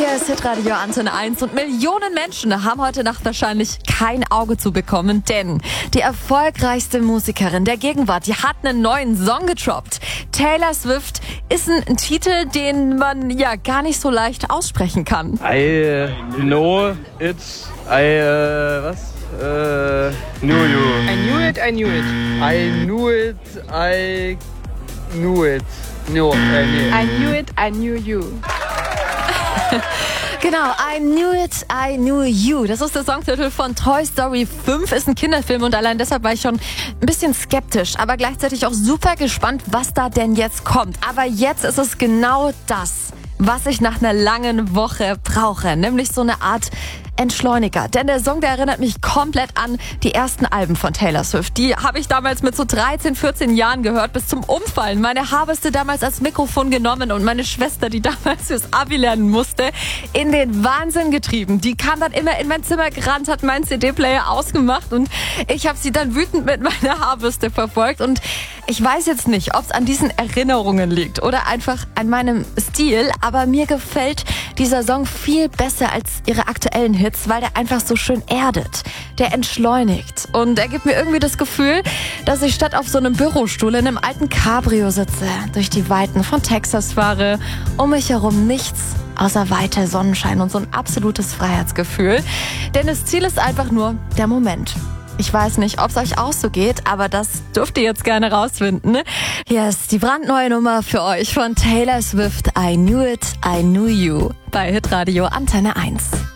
Hier ist Hitradio Antenne 1 und Millionen Menschen haben heute Nacht wahrscheinlich kein Auge zu bekommen, denn die erfolgreichste Musikerin der Gegenwart, die hat einen neuen Song gedroppt. Taylor Swift ist ein Titel, den man ja gar nicht so leicht aussprechen kann. I know it, knew you. I knew it. I knew it, I knew it. No, nee. I knew it, I knew you. Genau, I Knew It, I Knew You. Das ist der Songtitel von Toy Story 5, ist ein Kinderfilm und allein deshalb war ich schon ein bisschen skeptisch, aber gleichzeitig auch super gespannt, was da denn jetzt kommt. Aber jetzt ist es genau das, was ich nach einer langen Woche brauche, nämlich so eine Art Entschleuniger. Denn der Song, der erinnert mich komplett an die ersten Alben von Taylor Swift. Die habe ich damals mit so 13, 14 Jahren gehört, bis zum Umfallen. Meine Haarbürste damals als Mikrofon genommen und meine Schwester, die damals fürs Abi lernen musste, in den Wahnsinn getrieben. Die kam dann immer in mein Zimmer gerannt, hat meinen CD-Player ausgemacht und ich habe sie dann wütend mit meiner Haarbürste verfolgt. Und ich weiß jetzt nicht, ob es an diesen Erinnerungen liegt oder einfach an meinem Stil, aber mir gefällt dieser Song viel besser als ihre aktuellen Hits, weil der einfach so schön erdet. Der entschleunigt. Und er gibt mir irgendwie das Gefühl, dass ich statt auf so einem Bürostuhl in einem alten Cabrio sitze, durch die Weiten von Texas fahre, um mich herum nichts außer Weite, Sonnenschein und so ein absolutes Freiheitsgefühl. Denn das Ziel ist einfach nur der Moment. Ich weiß nicht, ob es euch auch so geht, aber das dürft ihr jetzt gerne rausfinden. Hier ist die brandneue Nummer für euch von Taylor Swift, I Knew It, I Knew You, bei Hitradio Antenne 1.